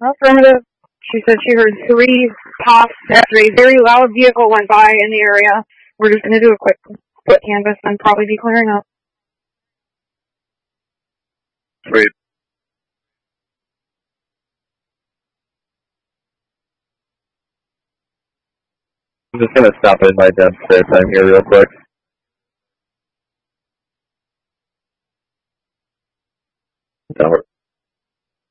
Affirmative. She said she heard 3 pops after a very loud vehicle went by in the area. We're just going to do a quick split canvas and probably be clearing up. Sweet. I'm just going to stop in my desk spare time here real quick. Over.